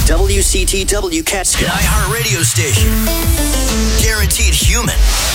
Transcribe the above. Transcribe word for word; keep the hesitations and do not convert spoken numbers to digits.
W C T W Catskill. An iHeartRadio station. Guaranteed human.